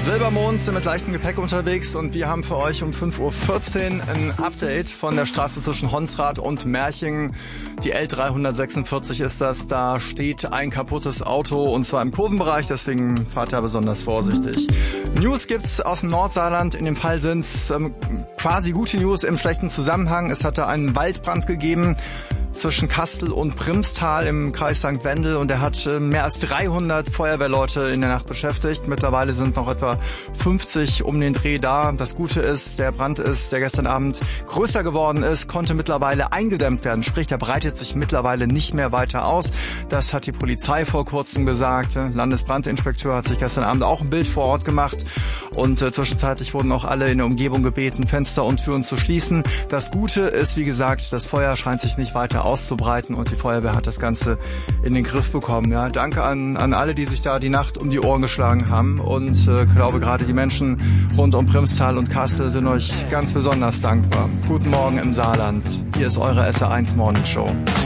Silbermond sind mit leichtem Gepäck unterwegs und wir haben für euch um 5:14 Uhr ein Update von der Straße zwischen Honsrad und Merching. Die L346 ist das. Da steht ein kaputtes Auto und zwar im Kurvenbereich, deswegen fahrt da besonders vorsichtig. News gibt's aus dem Nordsaarland. In dem Fall sind's quasi gute News im schlechten Zusammenhang. Es hatte einen Waldbrand gegeben zwischen Kastel und Primstal im Kreis St. Wendel und er hat mehr als 300 Feuerwehrleute in der Nacht beschäftigt. Mittlerweile sind noch etwa 50 um den Dreh da. Das Gute ist, der Brand der gestern Abend größer geworden ist, konnte mittlerweile eingedämmt werden. Sprich, der breitet sich mittlerweile nicht mehr weiter aus. Das hat die Polizei vor kurzem gesagt. Der Landesbrandinspekteur hat sich gestern Abend auch ein Bild vor Ort gemacht und zwischenzeitlich wurden auch alle in der Umgebung gebeten, Fenster und Türen zu schließen. Das Gute ist, wie gesagt, das Feuer scheint sich nicht weiter auszubreiten und die Feuerwehr hat das Ganze in den Griff bekommen. Ja, danke an alle, die sich da die Nacht um die Ohren geschlagen haben und glaube gerade die Menschen rund um Primstal und Kastel sind euch ganz besonders dankbar. Guten Morgen im Saarland. Hier ist eure SR1 Morning Show.